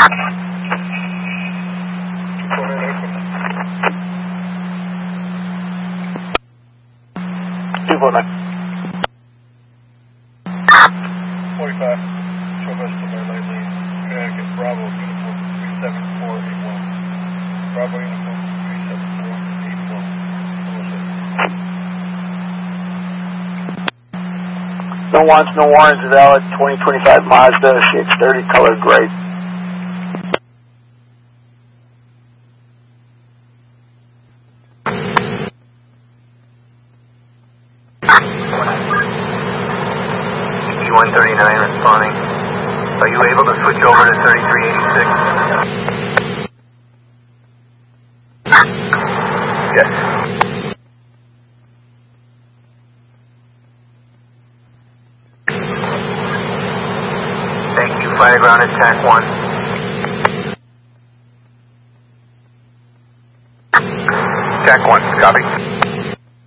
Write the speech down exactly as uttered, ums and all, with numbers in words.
two four nine. forty-five. Show us to my lately. Connecticut Bravo uniform three seven four eight one. Bravo uniform three seven four eight one. No wants, no warrants, valid twenty twenty-five Mazda C X thirty, color gray. one thirty-nine responding. Are you able to switch over to thirty-three eighty-six? Yes. Thank you, fire ground attack one. Attack one, copy.